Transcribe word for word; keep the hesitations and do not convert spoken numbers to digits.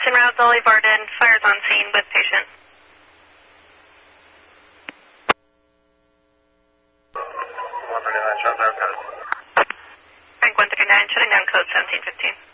Attention, route Dolly Varden, fires on scene with patient. one thirty-nine, shut down code. Frank one thirty-nine, shutting down code seventeen fifteen.